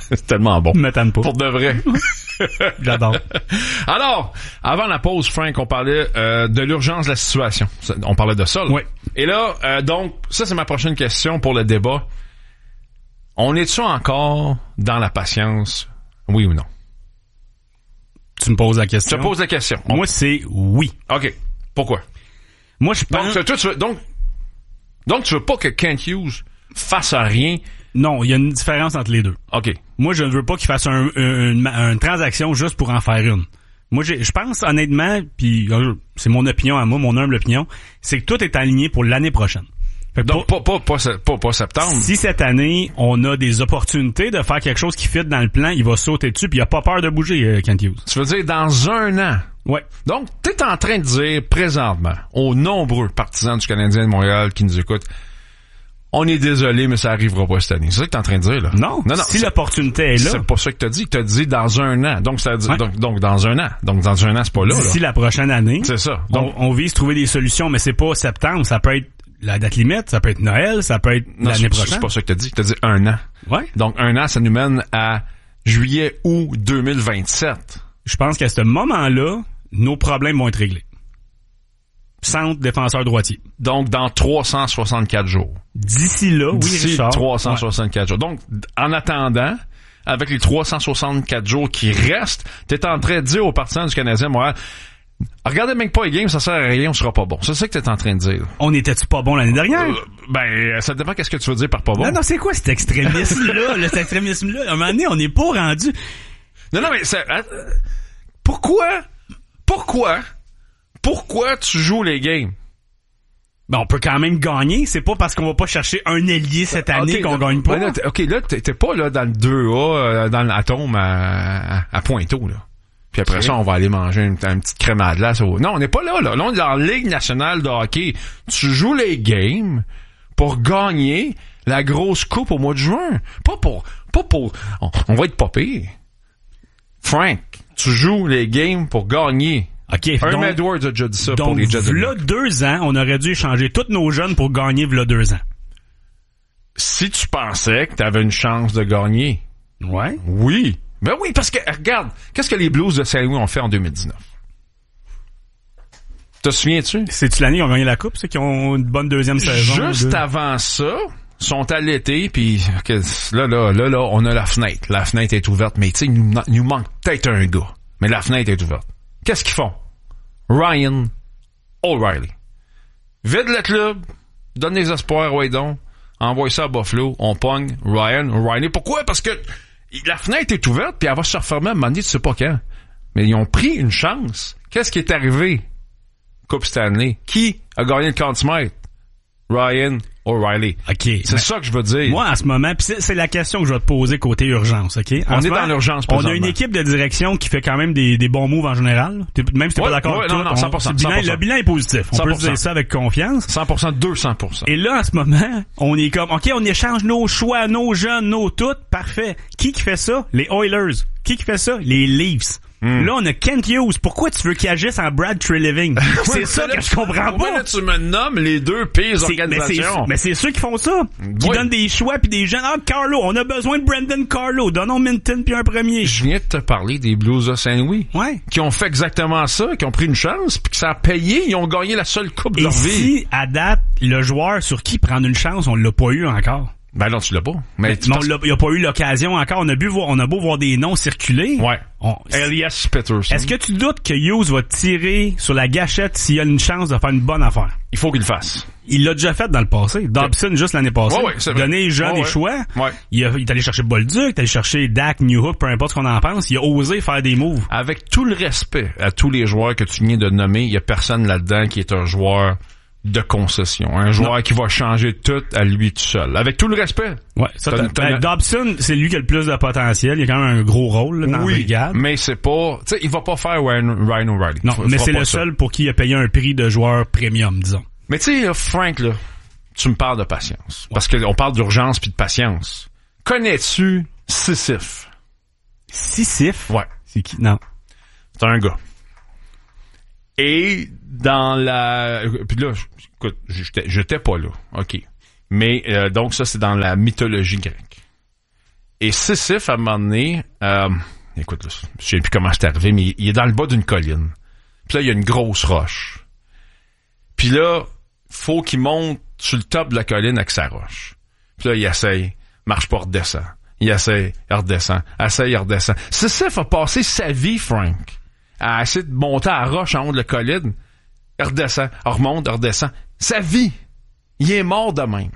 C'est tellement bon. M'attends pas. Pour de vrai. J'adore. Alors, avant la pause, Frank, on parlait de l'urgence de la situation. On parlait de ça, là. Oui. Et là, donc, ça, c'est ma prochaine question pour le débat. On est-tu encore dans la patience? Oui ou non? Tu me poses la question. Je te pose la question. Moi, c'est oui. OK. Pourquoi? Moi, je pense... Donc, tu veux pas que Kent Hughes fasse rien? Non, il y a une différence entre les deux. OK. Moi, je ne veux pas qu'il fasse une transaction juste pour en faire une. Moi, je pense honnêtement, puis c'est mon opinion à moi, mon humble opinion, c'est que tout est aligné pour l'année prochaine. Fait que donc, pas septembre. Si cette année, on a des opportunités de faire quelque chose qui fit dans le plan, il va sauter dessus, puis il a pas peur de bouger, Kent Hughes. Tu veux dire dans un an? Ouais. Donc, t'es en train de dire présentement aux nombreux partisans du Canadien de Montréal qui nous écoutent, on est désolé, mais ça arrivera pas cette année. C'est ça que t'es en train de dire, là? Non. Si l'opportunité est là. C'est pas ça que t'as dit. T'as dit dans un an. Donc, ça dit, ouais. donc dans un an. Donc, dans un an, c'est pas là. D'ici la prochaine année. C'est ça. Donc, on vise trouver des solutions, mais c'est pas septembre. Ça peut être la date limite, ça peut être Noël, ça peut être l'année prochaine. C'est pas ça que t'as dit. T'as dit un an. Ouais. Donc, un an, ça nous mène à juillet-août 2027. Je pense qu'à ce moment-là, nos problèmes vont être réglés. Centre, défenseur droitier. Donc, dans 364 jours. D'ici là, oui, Richard. 364 jours. Donc, en attendant, avec les 364 jours qui restent, t'es en train de dire aux partisans du Canadien Montréal, regardez même pas les games, ça sert à rien, on sera pas bon. C'est ça que t'es en train de dire. On était-tu pas bon l'année dernière? Ça dépend qu'est-ce que tu veux dire par pas bon. Non, c'est quoi cet extrémisme-là? Cet extrémisme-là? À un moment donné, on n'est pas rendu. Non, mais Pourquoi tu joues les games? Ben, on peut quand même gagner. C'est pas parce qu'on va pas chercher un ailier cette année qu'on gagne pas. Là, là, t'es pas là dans le 2A, dans l'atome à Pointeau, là. Puis après ça, on va aller manger une petite crème à glace. Non, on n'est pas là. Là, on est dans la Ligue nationale de hockey. Tu joues les games pour gagner la grosse coupe au mois de juin. Pas pour, on va être pas pire. Frank, tu joues les games pour gagner. OK. Herm Edwards a déjà dit ça donc, pour les Jets de New York. V'là 2 ans, on aurait dû échanger tous nos jeunes pour gagner v'là 2 ans. Si tu pensais que t'avais une chance de gagner. Ouais. Oui. Ben oui, parce que, regarde, qu'est-ce que les Blues de Saint-Louis ont fait en 2019? Te souviens-tu? C'est-tu l'année qu'ils ont gagné la coupe, ceux qui ont une bonne deuxième saison? Juste avant ça, sont à l'été, puis là, on a la fenêtre. La fenêtre est ouverte, mais tu sais, il nous manque peut-être un gars. Mais la fenêtre est ouverte. Qu'est-ce qu'ils font? Ryan O'Reilly. Vide le club, donne des espoirs, ouais donc, envoie ça à Buffalo, on pogne Ryan O'Reilly. Pourquoi? Parce que la fenêtre est ouverte, puis elle va se refermer à un moment donné, tu sais pas quand. Mais ils ont pris une chance. Qu'est-ce qui est arrivé? Coupe Stanley. Qui a gagné le centimètre? Ryan O'Reilly. OK. C'est ça que je veux dire. Moi, en ce moment, pis c'est la question que je vais te poser côté urgence, OK? On est dans l'urgence présentement. On a une équipe de direction qui fait quand même des bons moves en général. Même si t'es pas d'accord avec tout. Non, 100%. Le bilan est positif. On peut dire ça avec confiance. 100%, 200%. Et là, en ce moment, on est comme, OK, on échange nos choix, nos jeunes, nos tout. Parfait. Qui fait ça? Les Oilers. Qui fait ça? Les Leafs. Là, on a Kent Hughes. Pourquoi tu veux qu'il agisse en Brad Treliving? C'est ça que je comprends pas. Là, tu me nommes les deux pires organisations. Mais c'est ceux qui font ça. Qui donnent des choix puis des gens. Ah, Carlo, on a besoin de Brendan Carlo. Donnons Minton puis un premier. Je viens de te parler des Blues de Saint-Louis. Ouais. Qui ont fait exactement ça, qui ont pris une chance puis que ça a payé. Ils ont gagné la seule coupe de leur vie. Et si, à date, le joueur sur qui prendre une chance, on l'a pas eu encore. Ben non, tu l'as pas. Mais il a pas eu l'occasion encore. On a beau voir des noms circuler. Ouais. Elias Pettersson. Est-ce que tu doutes que Hughes va tirer sur la gâchette s'il a une chance de faire une bonne affaire? Il faut qu'il le fasse. Il l'a déjà fait dans le passé. Dobson, juste l'année passée. C'est donné les jeunes des choix. Ouais. Il est allé chercher Bolduc, il est allé chercher Dak, Newhook, peu importe ce qu'on en pense. Il a osé faire des moves. Avec tout le respect à tous les joueurs que tu viens de nommer, il y a personne là-dedans qui est un joueur de concession. Un joueur qui va changer tout à lui tout seul. Avec tout le respect. Ouais. Dobson, c'est lui qui a le plus de potentiel. Il a quand même un gros rôle là, dans la brigade. Mais c'est pas... Tu sais, il va pas faire Ryan O'Reilly. Non, mais c'est le seul pour qui il a payé un prix de joueur premium, disons. Mais tu sais, Frank, là, tu me parles de patience. Parce qu'on parle d'urgence puis de patience. Connais-tu Sisyphe? Sisyphe? Ouais. C'est qui? Non. C'est un gars. Et dans la... Puis là, écoute, j'étais pas là, OK. Mais donc ça, c'est dans la mythologie grecque. Et Sisyphe, à un moment donné, écoute, là, je sais plus comment c'est arrivé, mais il est dans le bas d'une colline. Puis là, il y a une grosse roche. Puis là, faut qu'il monte sur le top de la colline avec sa roche. Puis là, il essaye, marche pas, redescend. Il essaye, il redescend. Essaye, il redescend. Sisyphe a passé sa vie, Frank, à essayer de monter à la roche en haut de la colline. Il redescend, il remonte, il redescend. Sa vie. Il est mort de même.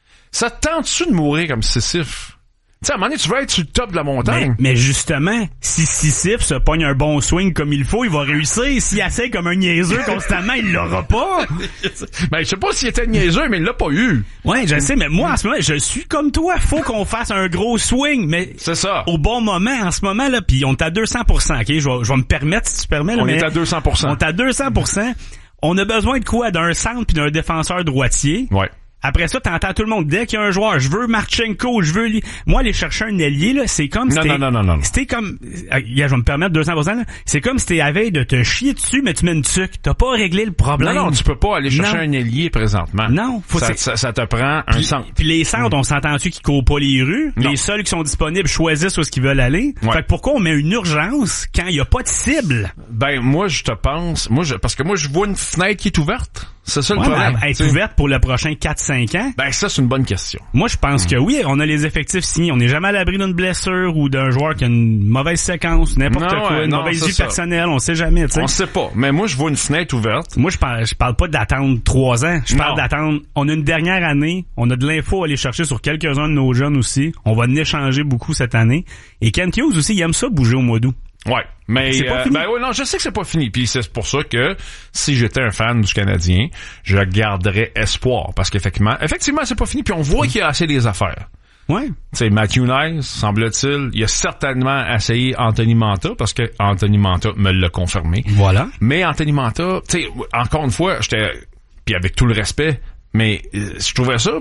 Ça te tente-tu de mourir comme Sisyphe? Tu sais, à un moment donné, tu vas être sur le top de la montagne. Mais justement, si Sisyphe se pogne un bon swing comme il faut, il va réussir. S'il essaie comme un niaiseux constamment, il l'aura pas. Ben, je sais pas s'il était niaiseux, mais il l'a pas eu. Ouais, je sais, mais moi, en ce moment, je suis comme toi. Faut qu'on fasse un gros swing, mais c'est ça. Au bon moment, en ce moment, là, pis on est à 200%, ok? Je vais me permettre, si tu permets, là, on est à 200%. On est à 200%. On a besoin de quoi? D'un centre puis d'un défenseur droitier. Ouais. Après ça, t'entends tout le monde. Dès qu'il y a un joueur, je veux Marchenko, je veux... Moi, aller chercher un ailier, là, c'est comme... Non. C'était comme... Je vais me permettre 200%, là. C'est comme si t'es à veille de te chier dessus, mais tu mets une tuque. T'as pas réglé le problème. Non, tu peux pas aller chercher un ailier présentement. Non. Ça te prend un centre. Puis les centres, on s'entend-tu qu'ils courent pas les rues? Non. Les seuls qui sont disponibles choisissent où est-ce qu'ils veulent aller. Ouais. Fait que pourquoi on met une urgence quand il y a pas de cible? Ben, moi, je te pense... Parce que moi, je vois une fenêtre qui est ouverte. C'est ça le problème. Elle est ouverte pour le prochain 4-5 ans? Ben, ça, c'est une bonne question. Moi, je pense que oui, on a les effectifs signés. On n'est jamais à l'abri d'une blessure ou d'un joueur qui a une mauvaise séquence, n'importe quoi, une mauvaise vie personnelle, on sait jamais, tu sais. On sait pas. Mais moi, je vois une fenêtre ouverte. Moi, je parle pas d'attendre 3 ans. Je parle d'attendre, on a une dernière année, on a de l'info à aller chercher sur quelques-uns de nos jeunes aussi. On va en échanger beaucoup cette année. Et Kent Hughes aussi, il aime ça bouger au mois d'août. Ouais, mais non, je sais que c'est pas fini. Puis c'est pour ça que si j'étais un fan du Canadien, je garderais espoir parce qu'effectivement, c'est pas fini. Puis on voit qu'il y a assez des affaires. Ouais. Tu sais, Matthew Nice, semble-t-il, il a certainement essayé Anthony Mantha parce que Anthony Mantha me l'a confirmé. Voilà. Mais Anthony Mantha, tu sais, encore une fois, puis avec tout le respect, mais je trouvais ça.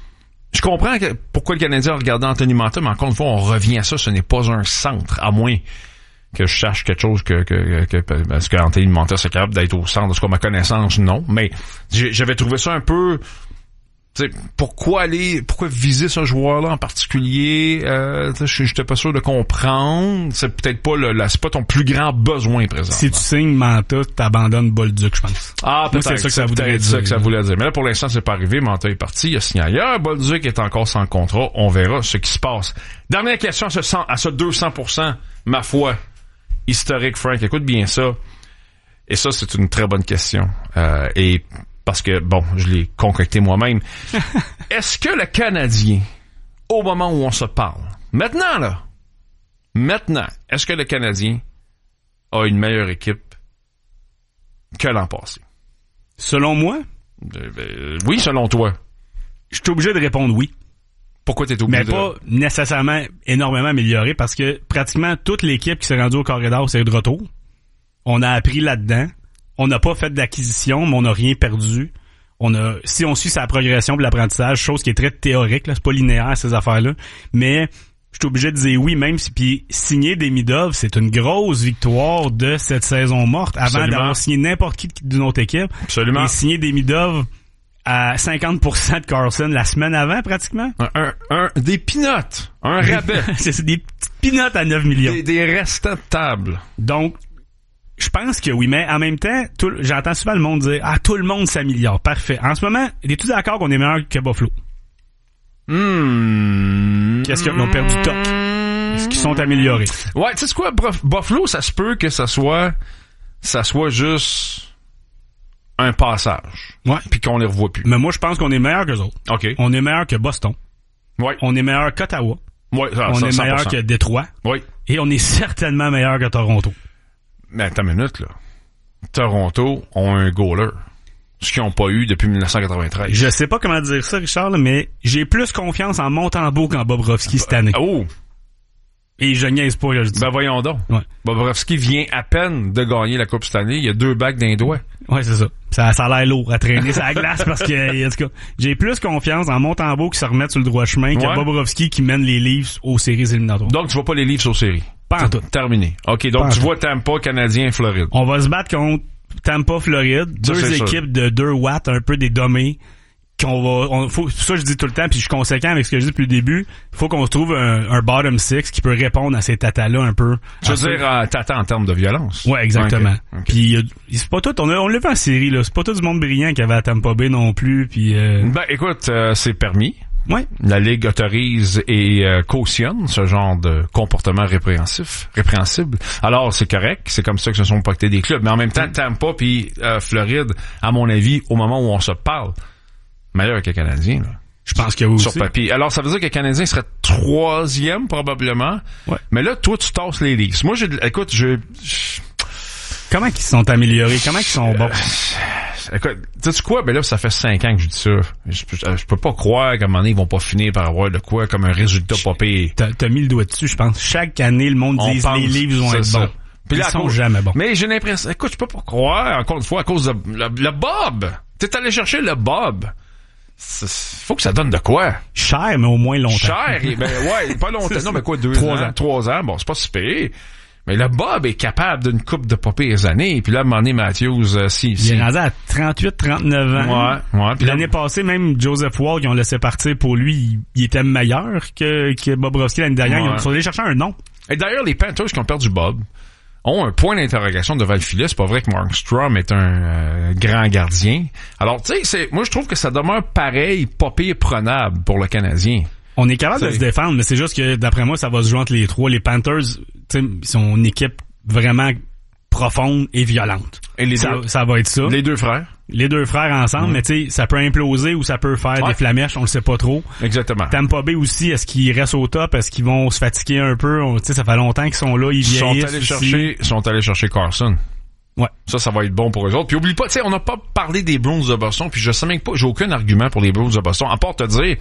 Je comprends pourquoi le Canadien a regardé Anthony Mantha, mais encore une fois, on revient à ça. Ce n'est pas un centre, à moins que je cherche quelque chose parce que Anthony Mantha c'est capable d'être au centre, en tout cas ma connaissance non, mais j'avais trouvé ça un peu, tu sais, pourquoi viser ce joueur-là en particulier, j'étais pas sûr de comprendre, c'est peut-être pas c'est pas ton plus grand besoin présent. Si tu signes Mantha, t'abandonnes Bolduc, je pense. Ah, peut-être. C'est ça que ça voudrait dire. Mais là, pour l'instant, c'est pas arrivé. Mantha est parti, il a signé ailleurs. Bolduc est encore sans contrat. On verra ce qui se passe. Dernière question à ce 200%, ma foi. Historique, Frank, écoute bien ça. Et ça, c'est une très bonne question. Et parce que, bon, je l'ai concocté moi-même. Est-ce que le Canadien, au moment où on se parle, maintenant, est-ce que le Canadien a une meilleure équipe que l'an passé? Selon moi? Oui, selon toi. Je suis obligé de répondre oui. Pourquoi t'es obligé mais pas nécessairement énormément amélioré parce que pratiquement toute l'équipe qui s'est rendue au corridor c'est de retour. On a appris là-dedans. On n'a pas fait d'acquisition, mais on n'a rien perdu. Si on suit sa progression de l'apprentissage, chose qui est très théorique, là, c'est pas linéaire ces affaires-là, mais je suis obligé de dire oui, même si puis signer Demidov, c'est une grosse victoire de cette saison morte avant d'avoir signé n'importe qui d'une autre équipe. Absolument. Et signer Demidov à 50% de Carlson la semaine avant, pratiquement. Des peanuts. Un rabais. C'est des petites peanuts à 9 millions. Des restants de table. Donc, je pense que oui, mais en même temps, j'entends souvent le monde dire, tout le monde s'améliore. Parfait. En ce moment, es-tu d'accord qu'on est meilleur que Buffalo? Qu'est-ce qu'ils ont perdu top? Est-ce qu'ils sont améliorés? Ouais, tu sais quoi, Buffalo, ça se peut que ça soit juste un passage. Ouais. Puis qu'on les revoit plus. Mais moi, je pense qu'on est meilleur qu'eux autres. OK. On est meilleur que Boston. Ouais. On est meilleur qu'Ottawa. Ouais, on est meilleur que Détroit. Oui. Et on est certainement meilleur que Toronto. Mais attends une minute, là. Toronto ont un goaler. Ce qu'ils n'ont pas eu depuis 1993. Je sais pas comment dire ça, Richard, là, mais j'ai plus confiance en Montembeault qu'en Bobrovsky cette année. Oh! Et je niaise pas, là, je dis. Ben voyons donc. Ouais. Bobrovsky vient à peine de gagner la Coupe cette année. Il y a 2 bagues dans les doigts. Ouais, c'est ça. Ça a l'air lourd à traîner sur la glace parce que, en tout cas, j'ai plus confiance en Montembeault qui se remet sur le droit chemin qu'à Bobrovsky qui mène les Leafs aux séries éliminatoires. Donc, tu vois pas les Leafs aux séries? Pas en tout. Terminé. OK, donc tu vois Tampa, Canadien, Floride. On va se battre contre Tampa, Floride. 2 équipes de 2 watts, un peu des dommés. ça je dis tout le temps, puis je suis conséquent avec ce que je dis depuis le début, faut qu'on se trouve un bottom six qui peut répondre à ces tatas-là un peu. Tu veux dire tata en termes de violence? Ouais, exactement. Okay. Puis c'est pas tout, on l'a vu en série, là, c'est pas tout du monde brillant qui avait à Tampa Bay non plus, puis Ben écoute, c'est permis. Ouais. La Ligue autorise et cautionne ce genre de comportement répréhensible. Alors, c'est correct. C'est comme ça que se sont pactés des clubs. Mais en même temps, Tampa puis Floride, à mon avis, au moment où on se parle, meilleur que les Canadiens, là. Je pense que oui Sur aussi. papier. Alors, ça veut dire que les Canadiens seraient 3e, probablement. Ouais. Mais là, toi, tu tasses les Leafs. Moi, Comment qu'ils se sont améliorés? Comment qu'ils sont bons? Écoute, sais-tu quoi? Ben là, ça fait 5 ans que je dis ça. Je peux pas croire qu'à un moment donné, ils vont pas finir par avoir de quoi comme un résultat pas pire. T'as mis le doigt dessus, je pense. Chaque année, le monde dit les Leafs vont être bons. Puis là, ils sont jamais bons. Mais j'ai l'impression... Écoute, je peux pas croire, encore une fois, à cause de le Bob. T'es allé chercher le Bob. Faut que ça donne de quoi? Cher, mais au moins longtemps. Cher, ben ouais, pas longtemps. Non, mais quoi, 3 ans. Bon, c'est pas si pire. Mais le Bob est capable d'une coupe de pas pires années. Puis là, à un moment donné, Matthews, il est rendu à 38, 39 ans. Ouais. Puis l'année passée, même Joseph Wall, qui ont laissé partir pour lui, il était meilleur que Bobrovsky l'année dernière. Ouais. Ils sont allés chercher un nom. Et d'ailleurs, les Panthers qui ont perdu Bob ont un point d'interrogation devant le filet. C'est pas vrai que Markstrom est un grand gardien. Alors, tu sais, moi, je trouve que ça demeure pareil, pas pire prenable pour le Canadien. On est capable de se défendre, mais c'est juste que, d'après moi, ça va se jouer entre les trois. Les Panthers, tu sais, ils sont une équipe vraiment profonde et violente. Et ça va être ça. Les deux frères. Les deux frères ensemble, mais tu sais, ça peut imploser ou ça peut faire des flamèches, on le sait pas trop. Exactement. Tampa Bay aussi, est-ce qu'ils restent au top? Est-ce qu'ils vont se fatiguer un peu? Tu sais, ça fait longtemps qu'ils sont là, ils vieillissent. Sont allés chercher Carson. Ouais. Ça va être bon pour eux autres. Puis oublie pas, tu sais, on n'a pas parlé des Bruins de Boston, puis je sais même pas, j'ai aucun argument pour les Bruins de Boston, à part te dire,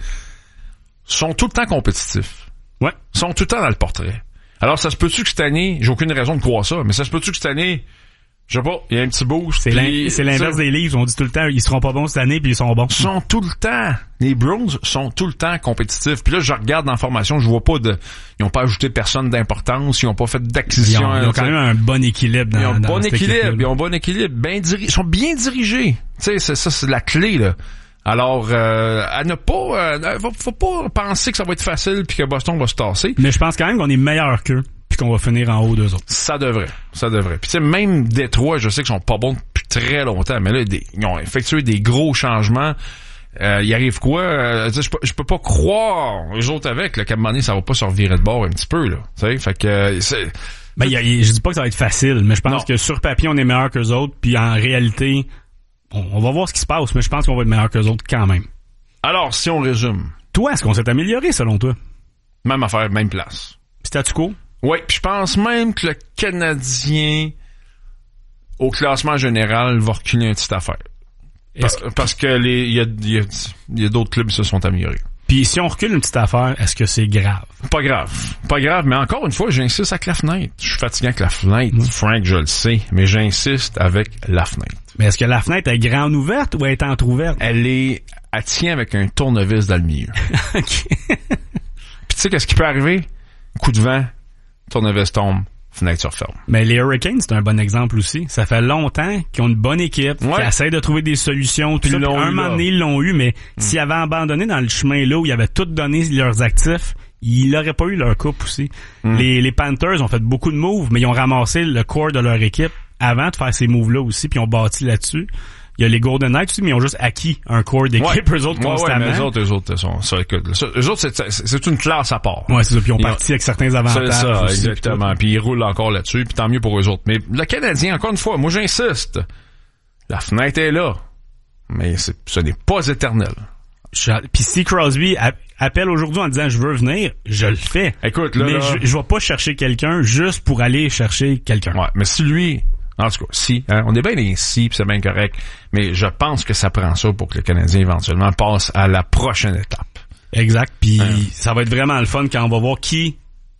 sont tout le temps compétitifs. Ouais. Sont tout le temps dans le portrait. Alors, ça se peut-tu que cette année, j'ai aucune raison de croire ça, mais ça se peut-tu que cette année, je sais pas, il y a un petit boost. C'est l'inverse des Leafs. On dit tout le temps, ils seront pas bons cette année, puis ils sont bons. Ils sont tout le temps. Les Bruins sont tout le temps compétitifs. Puis là, je regarde dans la formation, je vois pas ils ont pas ajouté personne d'importance, ils ont pas fait d'acquisition. Ils ont quand même un bon équilibre Ils ont un bon équilibre, ils sont bien dirigés. Tu sais, c'est la clé, là. Alors, à ne pas, faut pas penser que ça va être facile puis que Boston va se tasser. Mais je pense quand même qu'on est meilleur qu'eux puis qu'on va finir en haut d'eux autres. Ça devrait. Puis tu sais, même Détroit, je sais qu'ils sont pas bons depuis très longtemps, mais là, ils ont effectué des gros changements. Il arrive quoi? Je peux pas croire, eux autres avec, là, qu'à un moment donné, ça va pas se revirer de bord un petit peu, là. Tu sais, fait que, ben, je dis pas que ça va être facile, mais je pense que sur papier, on est meilleur qu'eux autres, puis en réalité, on va voir ce qui se passe, mais je pense qu'on va être meilleur qu'eux autres quand même. Alors, si on résume. Toi, est-ce qu'on s'est amélioré selon toi? Même affaire, même place. Statu quo? Oui, puis je pense même que le Canadien, au classement général, va reculer une petite affaire. Parce que il y a d'autres clubs qui se sont améliorés. Puis si on recule une petite affaire, est-ce que c'est grave? Pas grave, mais encore une fois, j'insiste avec la fenêtre. Je suis fatigué avec la fenêtre, Frank, je le sais, mais j'insiste avec la fenêtre. Mais est-ce que la fenêtre est grande ouverte ou elle est entrouverte? Elle tient avec un tournevis dans le milieu. OK. Puis tu sais qu'est-ce qui peut arriver? Coup de vent, tournevis tombe, fenêtre se referme. Mais les Hurricanes, c'est un bon exemple aussi. Ça fait longtemps qu'ils ont une bonne équipe, qui essaie de trouver des solutions. Tout ça. Un moment donné, ils l'ont eu, mais s'ils avaient abandonné dans le chemin là où ils avaient tout donné leurs actifs, ils n'auraient pas eu leur coupe aussi. Les Panthers ont fait beaucoup de moves, mais ils ont ramassé le core de leur équipe avant de faire ces moves-là aussi, puis ils ont bâti là-dessus. Il y a les Golden Knights aussi, mais ils ont juste acquis un core d'équipe, eux autres, constamment. Mais eux autres sont, eux autres, c'est une classe à part. Ouais, c'est ça, puis ils ont parti avec certains avantages. C'est ça, aussi, exactement. Puis ils roulent encore là-dessus, puis tant mieux pour eux autres. Mais le Canadien, encore une fois, moi j'insiste, la fenêtre est là, mais ce n'est pas éternel. Puis si Crosby appelle aujourd'hui en disant je veux venir, je le fais. Écoute, là, mais je vais pas chercher quelqu'un juste pour aller chercher quelqu'un. Ouais, mais si lui, en tout cas, on est bien ici, puis c'est bien correct, mais je pense que ça prend ça pour que le Canadien éventuellement passe à la prochaine étape. Exact, puis ça va être vraiment le fun quand on va voir qui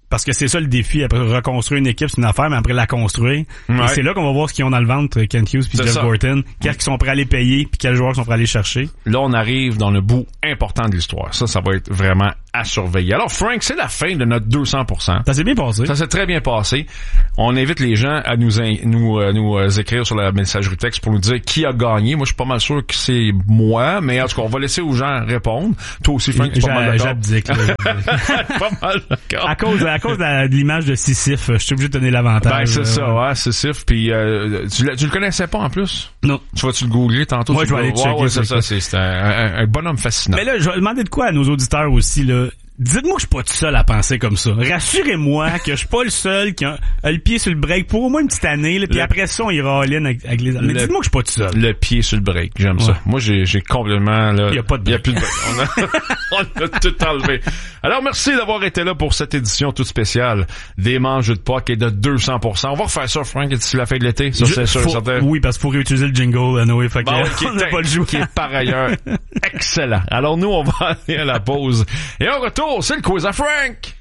Parce que c'est ça le défi. Après, reconstruire une équipe, c'est une affaire, mais après la construire. Ouais. Et c'est là qu'on va voir ce qu'ils ont dans le ventre, Kent Hughes puis Jeff Gorton. Qu'est-ce qu'ils sont prêts à aller payer puis quels joueurs ils sont prêts à aller chercher. Là, on arrive dans le bout important de l'histoire. Ça va être vraiment à surveiller. Alors, Frank, c'est la fin de notre 200%. Ça s'est bien passé. Ça s'est très bien passé. On invite les gens à nous écrire sur la messagerie texte pour nous dire qui a gagné. Moi, je suis pas mal sûr que c'est moi, mais en tout cas, on va laisser aux gens répondre. Toi aussi, Frank, tu es pas mal d'accord. J'abdique. Pas mal d'accord. À cause de l'image de Sisyphe, je suis obligé de donner l'avantage. Ben, c'est ça, ouais, Sisyphe. Puis, tu le connaissais pas en plus? Non. Tu vas-tu le googler tantôt? Moi, je vais aller checker. Ouais, c'est ça. C'est un bonhomme fascinant. Mais là, je vais demander de quoi à nos auditeurs aussi, là. Dites-moi que je suis pas tout seul à penser comme ça. Rassurez-moi que je suis pas le seul qui a le pied sur le break pour au moins une petite année, là, puis après ça, on ira all-in avec les... Mais dites-moi que je suis pas tout seul. Le pied sur le break, j'aime ça. Moi, j'ai complètement... là. Il y a pas de break. Il y a plus de break. On a tout enlevé. Alors, merci d'avoir été là pour cette édition toute spéciale des manches de puck et de 200%. On va refaire ça, Frank, d'ici la fin de l'été. Ça, c'est sûr, certain. Oui, parce qu'il faut réutiliser le jingle, Noé. Fait qui on n'a pas le jouer. Qui est par ailleurs excellent. Alors, nous, on va aller à la pause. Et on retourne, c'est le quiz à Frank!